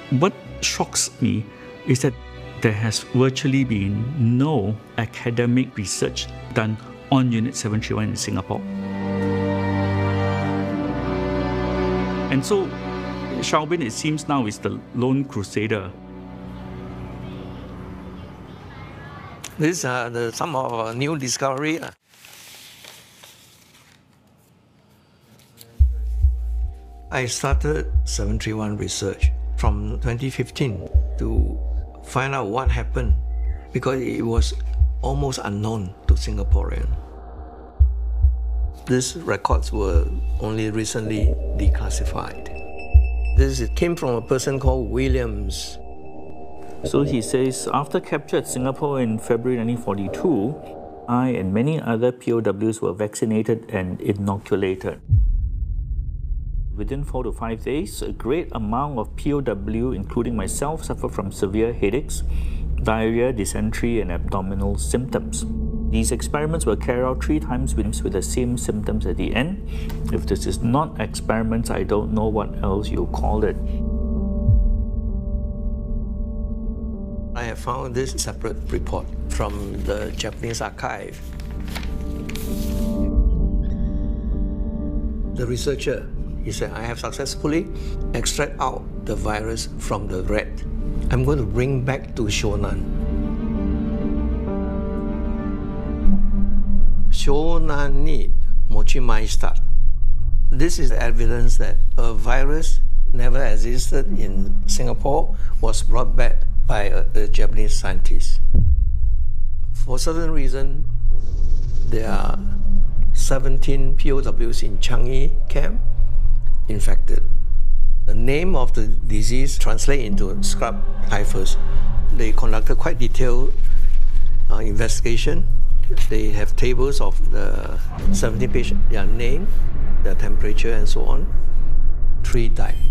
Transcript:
What shocks me is that there has virtually been no academic research done on Unit 731 in Singapore. And so, Xiaobin, it seems now, is the lone crusader. These are some of our new discovery. I started 731 research from 2015 to find out what happened, because it was almost unknown to Singaporean. These records were only recently declassified. This came from a person called Williams. So he says, after capture at Singapore in February 1942, I and many other POWs were vaccinated and inoculated. Within 4 to 5 days, a great amount of POW, including myself, suffered from severe headaches, diarrhea, dysentery, and abdominal symptoms. These experiments were carried out 3 times with the same symptoms at the end. If this is not experiments, I don't know what else you call it. I have found this separate report from the Japanese archive. The researcher, he said, I have successfully extracted out the virus from the rat. I'm going to bring back to Shonan. Shonani mochimaishita. This is evidence that a virus never existed in Singapore, was brought back by a Japanese scientist. For certain reason, there are 17 POWs in Changi camp infected. The name of the disease translates into scrub typhus. They conducted quite detailed investigation. They have tables of the 17 patients, their name, their temperature, and so on. 3 died.